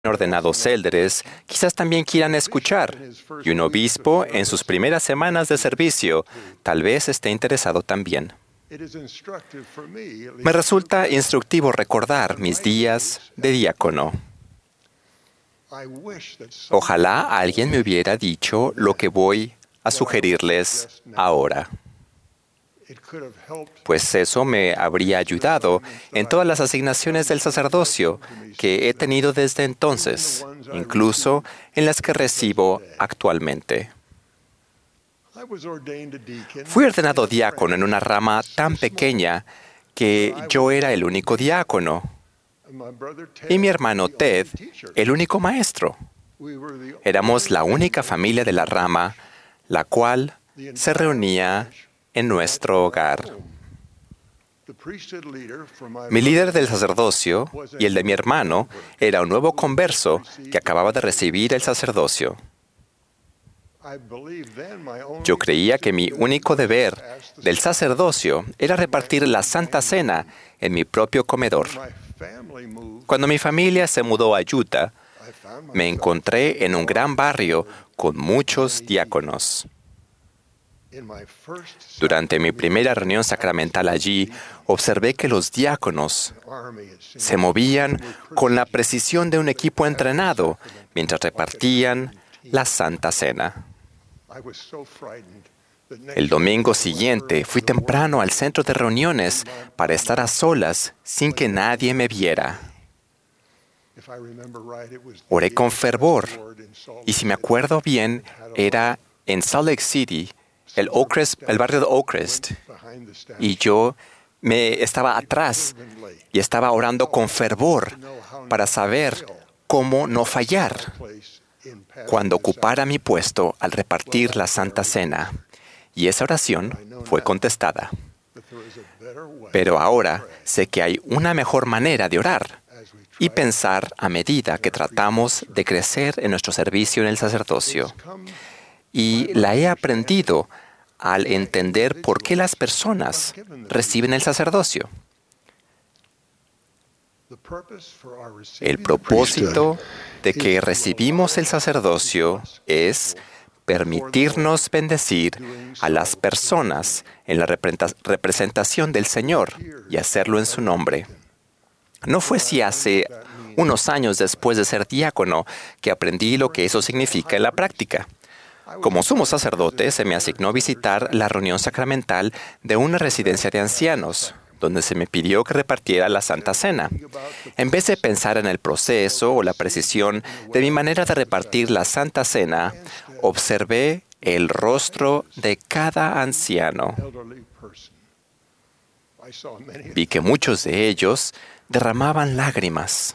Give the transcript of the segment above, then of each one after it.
ordenados élderes quizás también quieran escuchar, y un obispo en sus primeras semanas de servicio tal vez esté interesado también. Me resulta instructivo recordar mis días de diácono. Ojalá alguien me hubiera dicho lo que voy a sugerirles ahora, pues eso me habría ayudado en todas las asignaciones del sacerdocio que he tenido desde entonces, incluso en las que recibo actualmente. Fui ordenado diácono en una rama tan pequeña que yo era el único diácono y mi hermano Ted el único maestro. Éramos la única familia de la rama, la cual se reunía en nuestro hogar. Mi líder del sacerdocio y el de mi hermano era un nuevo converso que acababa de recibir el sacerdocio. Yo creía que mi único deber del sacerdocio era repartir la Santa Cena en mi propio comedor. Cuando mi familia se mudó a Utah, me encontré en un gran barrio con muchos diáconos. Durante mi primera reunión sacramental allí, observé que los diáconos se movían con la precisión de un equipo entrenado mientras repartían la Santa Cena. El domingo siguiente fui temprano al centro de reuniones para estar a solas sin que nadie me viera. Oré con fervor y si me acuerdo bien, era en Salt Lake City, el barrio de Oakcrest, y yo me estaba atrás y estaba orando con fervor para saber cómo no fallar cuando ocupara mi puesto al repartir la Santa Cena. Y esa oración fue contestada. Pero ahora sé que hay una mejor manera de orar y pensar a medida que tratamos de crecer en nuestro servicio en el sacerdocio. Y la he aprendido al entender por qué las personas reciben el sacerdocio. El propósito de que recibimos el sacerdocio es permitirnos bendecir a las personas en la representación del Señor y hacerlo en su nombre. No fue si hace unos años después de ser diácono que aprendí lo que eso significa en la práctica. Como sumo sacerdote, se me asignó visitar la reunión sacramental de una residencia de ancianos, donde se me pidió que repartiera la Santa Cena. En vez de pensar en el proceso o la precisión de mi manera de repartir la Santa Cena, observé el rostro de cada anciano. Vi que muchos de ellos derramaban lágrimas.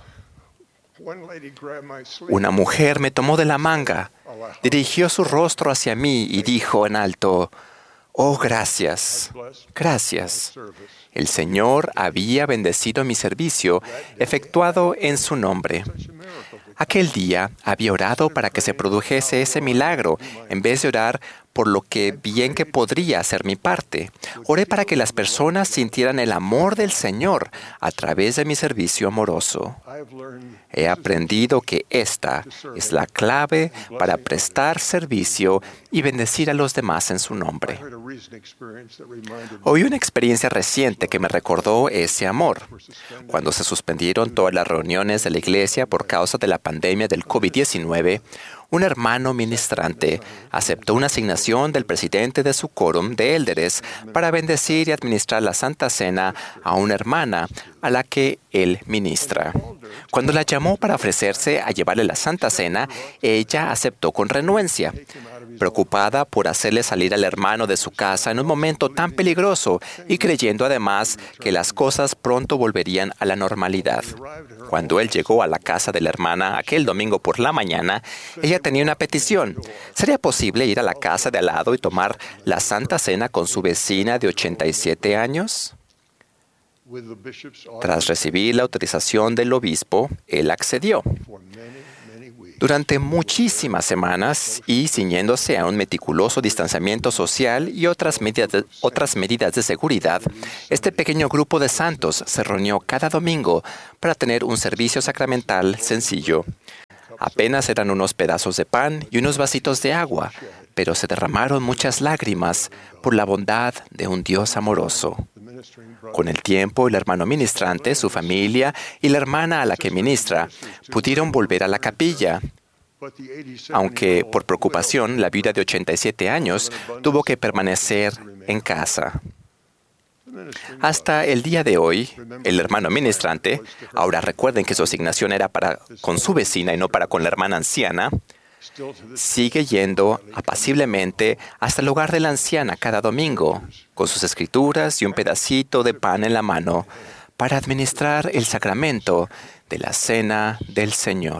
Una mujer me tomó de la manga, dirigió su rostro hacia mí y dijo en alto: «Oh, gracias, gracias». El Señor había bendecido mi servicio efectuado en su nombre. Aquel día había orado para que se produjese ese milagro, en vez de orar por lo que bien que podría hacer mi parte. Oré para que las personas sintieran el amor del Señor a través de mi servicio amoroso. He aprendido que esta es la clave para prestar servicio y bendecir a los demás en su nombre. Oí una experiencia reciente que me recordó ese amor. Cuando se suspendieron todas las reuniones de la iglesia por causa de la pandemia del COVID-19, un hermano ministrante aceptó una asignación del presidente de su quórum de élderes para bendecir y administrar la Santa Cena a una hermana a la que él ministra. Cuando la llamó para ofrecerse a llevarle la Santa Cena, ella aceptó con renuencia, preocupada por hacerle salir al hermano de su casa en un momento tan peligroso y creyendo además que las cosas pronto volverían a la normalidad. Cuando él llegó a la casa de la hermana aquel domingo por la mañana, ella tenía una petición. ¿Sería posible ir a la casa de al lado y tomar la Santa Cena con su vecina de 87 años? Tras recibir la autorización del obispo, él accedió. Durante muchísimas semanas y ciñéndose a un meticuloso distanciamiento social y otras medidas de seguridad, este pequeño grupo de santos se reunió cada domingo para tener un servicio sacramental sencillo. Apenas eran unos pedazos de pan y unos vasitos de agua, pero se derramaron muchas lágrimas por la bondad de un Dios amoroso. Con el tiempo, el hermano ministrante, su familia y la hermana a la que ministra pudieron volver a la capilla, aunque por preocupación la viuda de 87 años tuvo que permanecer en casa. Hasta el día de hoy, el hermano ministrante, ahora recuerden que su asignación era para con su vecina y no para con la hermana anciana, sigue yendo apaciblemente hasta el hogar de la anciana cada domingo, con sus escrituras y un pedacito de pan en la mano, para administrar el sacramento de la Cena del Señor.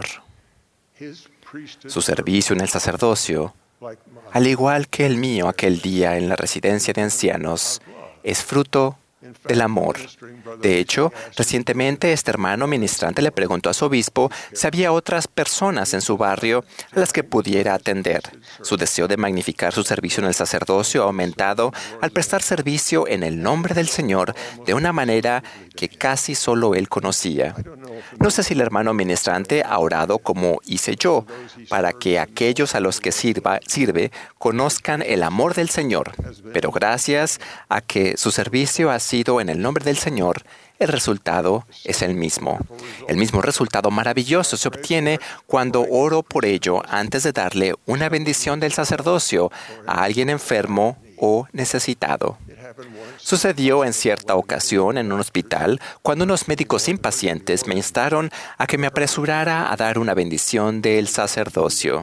Su servicio en el sacerdocio, al igual que el mío aquel día en la residencia de ancianos, es fruto del amor. De hecho, recientemente este hermano ministrante le preguntó a su obispo si había otras personas en su barrio a las que pudiera atender. Su deseo de magnificar su servicio en el sacerdocio ha aumentado al prestar servicio en el nombre del Señor de una manera que casi solo él conocía. No sé si el hermano ministrante ha orado como hice yo, para que aquellos a los que sirve conozcan el amor del Señor, pero gracias a que su servicio ha sido en el nombre del Señor, el resultado es el mismo. El mismo resultado maravilloso se obtiene cuando oro por ello antes de darle una bendición del sacerdocio a alguien enfermo o necesitado. Sucedió en cierta ocasión en un hospital cuando unos médicos impacientes me instaron a que me apresurara a dar una bendición del sacerdocio.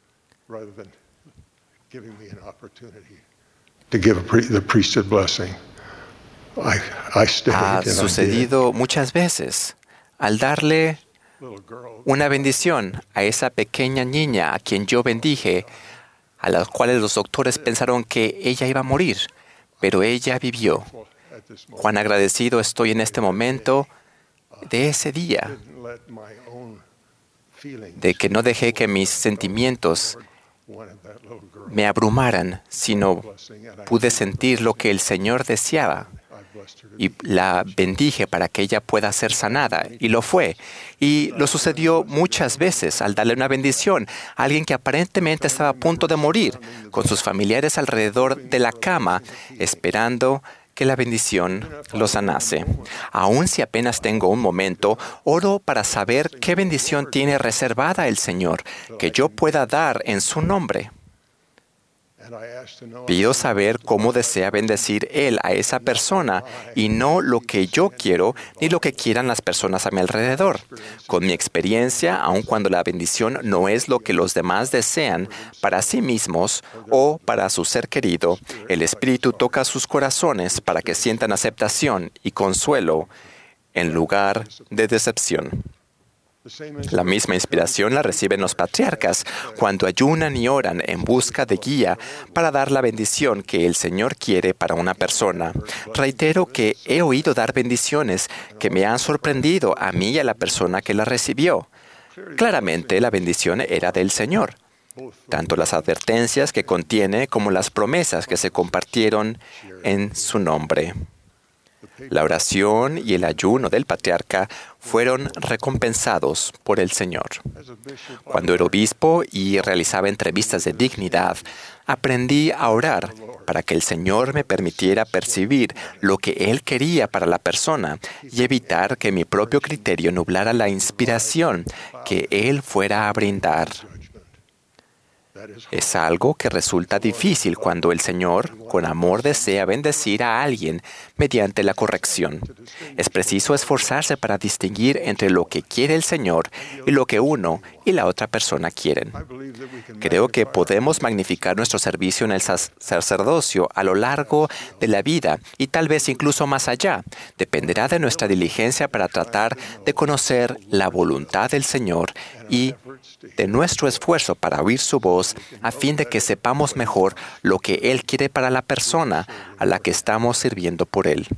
Ha sucedido muchas veces. Al darle una bendición a esa pequeña niña a quien yo bendije, a las cuales los doctores pensaron que ella iba a morir, pero ella vivió. Cuán agradecido estoy en este momento de ese día, de que no dejé que mis sentimientos me abrumaran, sino pude sentir lo que el Señor deseaba. Y la bendije para que ella pueda ser sanada, y lo fue. Y lo sucedió muchas veces al darle una bendición a alguien que aparentemente estaba a punto de morir, con sus familiares alrededor de la cama, esperando que la bendición lo sanase. Aun si apenas tengo un momento, oro para saber qué bendición tiene reservada el Señor, que yo pueda dar en su nombre. Pido saber cómo desea bendecir Él a esa persona y no lo que yo quiero ni lo que quieran las personas a mi alrededor. Con mi experiencia, aun cuando la bendición no es lo que los demás desean para sí mismos o para su ser querido, el Espíritu toca sus corazones para que sientan aceptación y consuelo en lugar de decepción. La misma inspiración la reciben los patriarcas cuando ayunan y oran en busca de guía para dar la bendición que el Señor quiere para una persona. Reitero que he oído dar bendiciones que me han sorprendido a mí y a la persona que la recibió. Claramente la bendición era del Señor, tanto las advertencias que contiene como las promesas que se compartieron en su nombre. La oración y el ayuno del patriarca fueron recompensados por el Señor. Cuando era obispo y realizaba entrevistas de dignidad, aprendí a orar para que el Señor me permitiera percibir lo que Él quería para la persona y evitar que mi propio criterio nublara la inspiración que Él fuera a brindar. Es algo que resulta difícil cuando el Señor, con amor, desea bendecir a alguien mediante la corrección. Es preciso esforzarse para distinguir entre lo que quiere el Señor y lo que uno y la otra persona quieren. Creo que podemos magnificar nuestro servicio en el sacerdocio a lo largo de la vida y tal vez incluso más allá. Dependerá de nuestra diligencia para tratar de conocer la voluntad del Señor y de nuestro esfuerzo para oír su voz a fin de que sepamos mejor lo que Él quiere para la persona a la que estamos sirviendo por Él.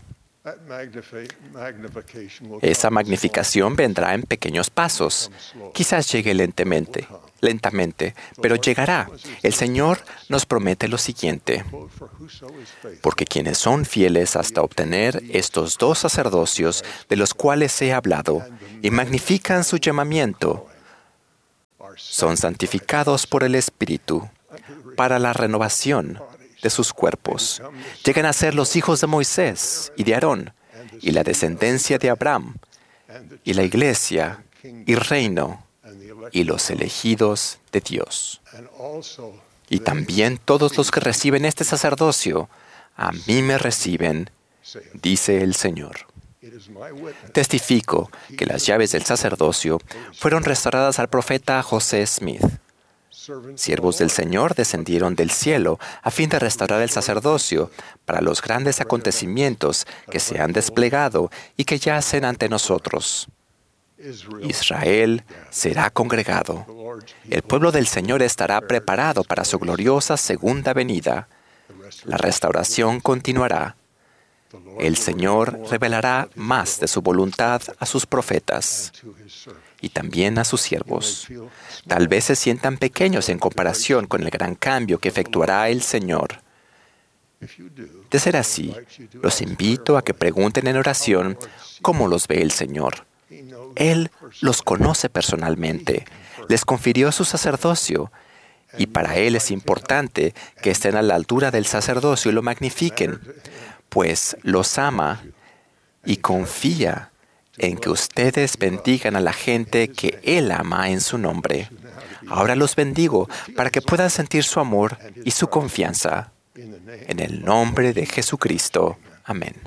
Esa magnificación vendrá en pequeños pasos. Quizás llegue lentamente, pero llegará. El Señor nos promete lo siguiente: porque quienes son fieles hasta obtener estos dos sacerdocios de los cuales he hablado y magnifican su llamamiento, son santificados por el Espíritu para la renovación de sus cuerpos. Llegan a ser los hijos de Moisés y de Aarón, y la descendencia de Abraham, y la iglesia, y reino, y los elegidos de Dios. Y también todos los que reciben este sacerdocio, a mí me reciben, dice el Señor. Testifico que las llaves del sacerdocio fueron restauradas al profeta José Smith. Siervos del Señor descendieron del cielo a fin de restaurar el sacerdocio para los grandes acontecimientos que se han desplegado y que yacen ante nosotros. Israel será congregado. El pueblo del Señor estará preparado para su gloriosa segunda venida. La restauración continuará. El Señor revelará más de su voluntad a sus profetas y también a sus siervos. Tal vez se sientan pequeños en comparación con el gran cambio que efectuará el Señor. De ser así, los invito a que pregunten en oración cómo los ve el Señor. Él los conoce personalmente, les confirió su sacerdocio, y para Él es importante que estén a la altura del sacerdocio y lo magnifiquen, pues los ama y confía en que ustedes bendigan a la gente que Él ama en su nombre. Ahora los bendigo para que puedan sentir su amor y su confianza. En el nombre de Jesucristo. Amén.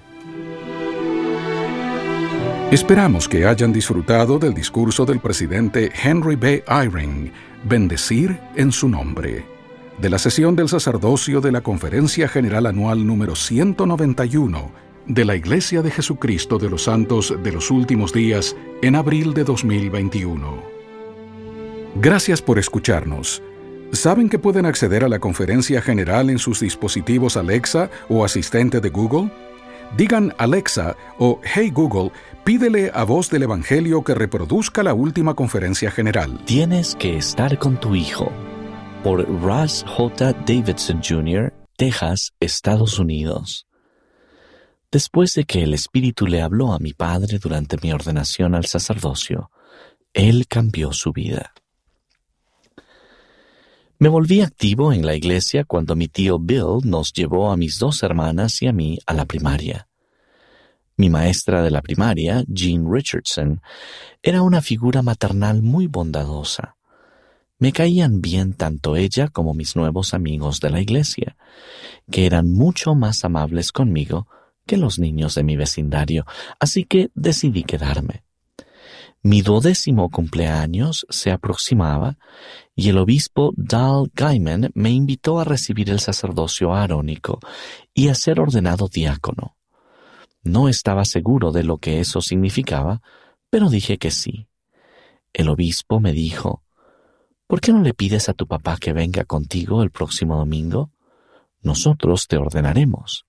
Esperamos que hayan disfrutado del discurso del presidente Henry B. Eyring, Bendecir en su nombre, de la sesión del sacerdocio de la Conferencia General Anual número 191 de la Iglesia de Jesucristo de los Santos de los Últimos Días en abril de 2021. Gracias por escucharnos. ¿Saben que pueden acceder a la conferencia general en sus dispositivos Alexa o asistente de Google? Digan Alexa o Hey Google, pídele a Voz del Evangelio que reproduzca la última conferencia general. Tienes que estar con tu hijo. Por Russ J. Davidson Jr., Texas, Estados Unidos. Después de que el Espíritu le habló a mi padre durante mi ordenación al sacerdocio, él cambió su vida. Me volví activo en la iglesia cuando mi tío Bill nos llevó a mis dos hermanas y a mí a la primaria. Mi maestra de la primaria, Jean Richardson, era una figura maternal muy bondadosa. Me caían bien tanto ella como mis nuevos amigos de la iglesia, que eran mucho más amables conmigo que los niños de mi vecindario, así que decidí quedarme. Mi 12º cumpleaños se aproximaba y el obispo Dal Gaiman me invitó a recibir el sacerdocio arónico y a ser ordenado diácono. No estaba seguro de lo que eso significaba, pero dije que sí. El obispo me dijo: ¿por qué no le pides a tu papá que venga contigo el próximo domingo? Nosotros te ordenaremos.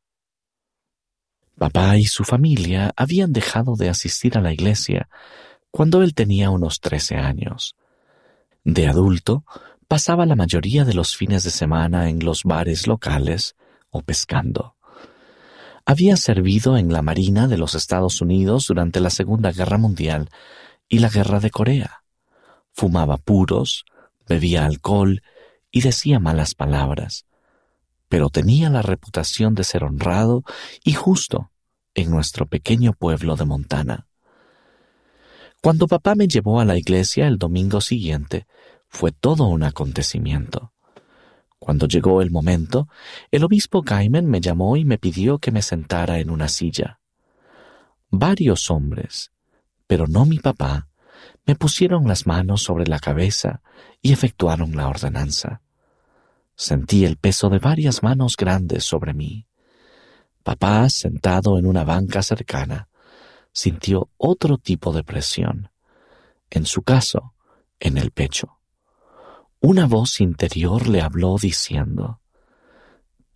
Papá y su familia habían dejado de asistir a la iglesia cuando él tenía unos 13 años. De adulto, pasaba la mayoría de los fines de semana en los bares locales o pescando. Había servido en la Marina de los Estados Unidos durante la Segunda Guerra Mundial y la Guerra de Corea. Fumaba puros, bebía alcohol y decía malas palabras, pero tenía la reputación de ser honrado y justo en nuestro pequeño pueblo de Montana. Cuando papá me llevó a la iglesia el domingo siguiente, fue todo un acontecimiento. Cuando llegó el momento, el obispo Gaiman me llamó y me pidió que me sentara en una silla. Varios hombres, pero no mi papá, me pusieron las manos sobre la cabeza y efectuaron la ordenanza. Sentí el peso de varias manos grandes sobre mí. Papá, sentado en una banca cercana, sintió otro tipo de presión. En su caso, en el pecho. Una voz interior le habló diciendo: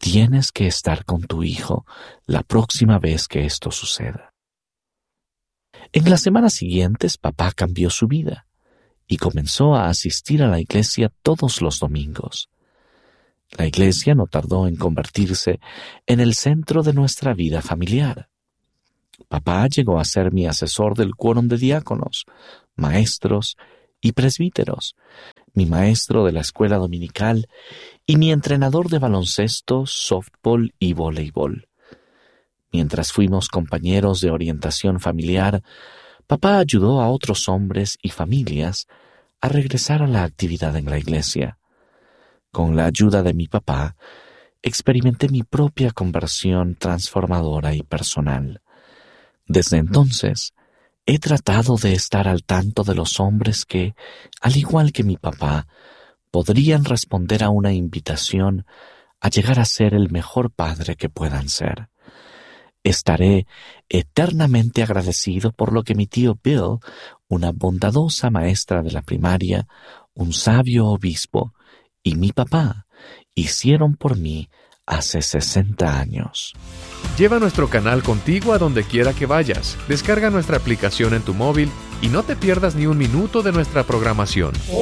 Tienes que estar con tu hijo la próxima vez que esto suceda. En las semanas siguientes, papá cambió su vida y comenzó a asistir a la iglesia todos los domingos. La iglesia no tardó en convertirse en el centro de nuestra vida familiar. Papá llegó a ser mi asesor del quórum de diáconos, maestros y presbíteros, mi maestro de la escuela dominical y mi entrenador de baloncesto, softball y voleibol. Mientras fuimos compañeros de orientación familiar, papá ayudó a otros hombres y familias a regresar a la actividad en la iglesia. Con la ayuda de mi papá, experimenté mi propia conversión transformadora y personal. Desde entonces, he tratado de estar al tanto de los hombres que, al igual que mi papá, podrían responder a una invitación a llegar a ser el mejor padre que puedan ser. Estaré eternamente agradecido por lo que mi tío Bill, una bondadosa maestra de la primaria, un sabio obispo y mi papá hicieron por mí hace 60 años. Lleva nuestro canal contigo a donde quiera que vayas. Descarga nuestra aplicación en tu móvil y no te pierdas ni un minuto de nuestra programación.